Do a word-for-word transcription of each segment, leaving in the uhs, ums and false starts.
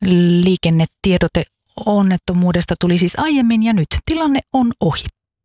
liikennetiedote onnettomuudesta tuli siis aiemmin ja nyt tilanne on ohi.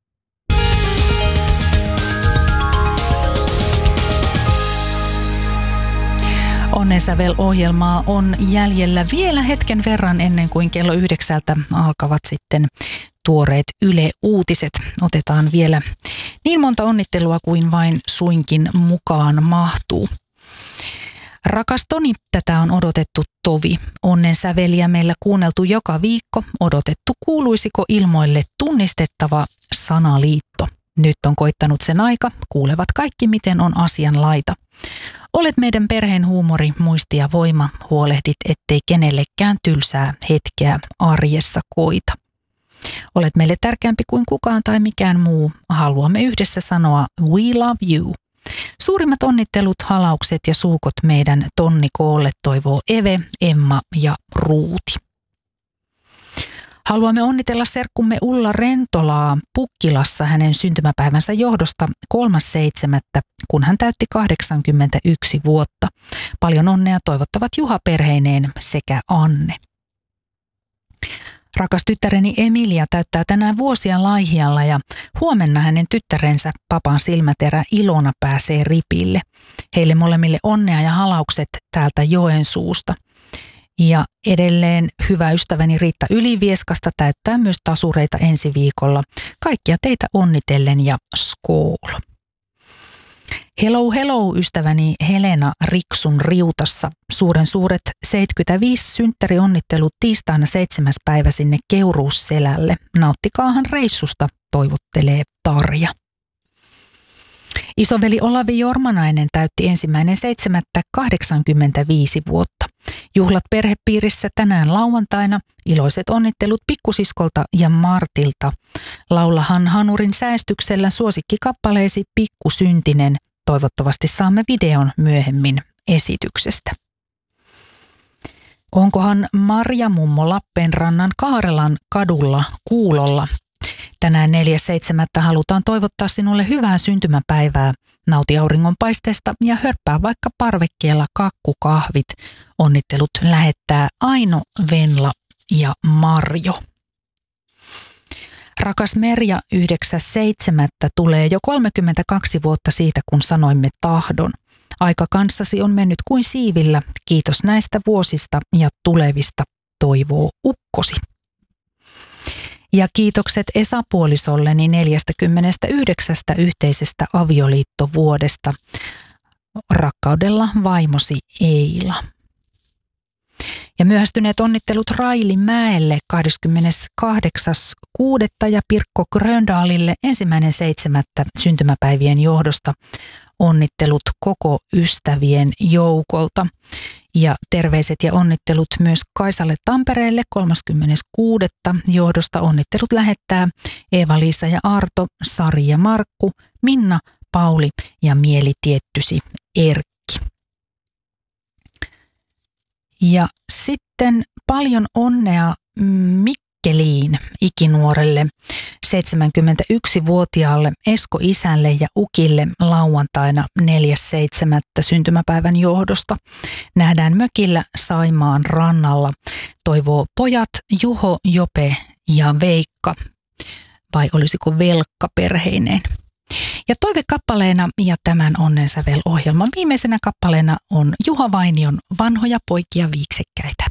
Onnensävel-ohjelmaa on jäljellä vielä hetken verran ennen kuin kello yhdeksältä alkavat sitten tuoreet Yle-uutiset. Otetaan vielä niin monta onnittelua kuin vain suinkin mukaan mahtuu. Rakas Toni, tätä on odotettu tovi. Onnensäveliä meillä kuunneltu joka viikko. Odotettu kuuluisiko ilmoille tunnistettava sanaliitto. Nyt on koittanut sen aika. Kuulevat kaikki, miten on asian laita. Olet meidän perheen huumori, muisti ja voima. Huolehdit, ettei kenellekään tylsää hetkeä arjessa koita. Olet meille tärkeämpi kuin kukaan tai mikään muu. Haluamme yhdessä sanoa we love you. Suurimmat onnittelut, halaukset ja suukot meidän Tonni Koolle toivoo Eve, Emma ja Ruuti. Haluamme onnitella serkkumme Ulla Rentolaa Pukkilassa hänen syntymäpäivänsä johdosta kolmas seitsemättä, kun hän täytti kahdeksankymmentäyksi vuotta. Paljon onnea toivottavat Juha perheineen sekä Anne. Rakas tyttäreni Emilia täyttää tänään vuosia Laihialla ja huomenna hänen tyttärensä papan silmäterä Ilona pääsee ripille. Heille molemmille onnea ja halaukset täältä Joensuusta. Ja edelleen hyvä ystäväni Riitta Ylivieskasta täyttää myös tasureita ensi viikolla. Kaikkia teitä onnitellen ja skool. Hello hello ystäväni Helena Riksun Riutassa. Suuren suuret seitsemänkymmentäviisi synttärionnittelut tiistaina seitsemäs päivä sinne Keuruusselälle. Nauttikaahan reissusta, toivottelee Tarja. Isoveli Olavi Jormanainen täytti ensimmäinen seitsemättä kahdeksankymmentäviisi vuotta. Juhlat perhepiirissä tänään lauantaina. Iloiset onnittelut pikkusiskolta ja Martilta. Laulahan Hanurin säästyksellä suosikkikappaleesi Pikkusyntinen. Toivottavasti saamme videon myöhemmin esityksestä. Onkohan Marja mummo Lappeenrannan Kaarelan kadulla Kuulolla? Tänään neljäs seitsemättä halutaan toivottaa sinulle hyvää syntymäpäivää. Nauti auringonpaisteesta ja hörppää vaikka parvekkeella kakkukahvit. Onnittelut lähettää Aino, Venla ja Marjo. Rakas Merja, yhdeksäs seitsemättä tulee jo kolmekymmentäkaksi vuotta siitä, kun sanoimme tahdon. Aika kanssasi on mennyt kuin siivillä. Kiitos näistä vuosista ja tulevista, toivoo ukkosi. Ja kiitokset Esa-puolisolleni neljästäkymmenestäyhdeksästä yhteisestä avioliittovuodesta. Rakkaudella vaimosi Eila. Ja myöhästyneet onnittelut Raili Mäelle kahdeskymmeneskahdeksas kuudetta ja Pirkko Gröndalille ensimmäinen seitsemättä syntymäpäivien johdosta. Onnittelut koko ystävien joukolta. Ja terveiset ja onnittelut myös Kaisalle Tampereelle kolmaskymmenes kuudetta johdosta. Onnittelut lähettää Eeva-Liisa ja Arto, Sari ja Markku, Minna, Pauli ja mielitiettysi Erkki. Ja sitten paljon onnea Mikkeliin ikinuorelle seitsemänkymmentäyksivuotiaalle Esko isälle ja ukille lauantaina neljäs seitsemättä syntymäpäivän johdosta. Nähdään mökillä Saimaan rannalla. Toivoo pojat Juho, Jope ja Veikka. Vai olisiko Velkka perheineen? Ja toivekappaleena ja tämän Onnensävel-ohjelman viimeisenä kappaleena on Juha Vainion Vanhoja poikia viiksekkäitä.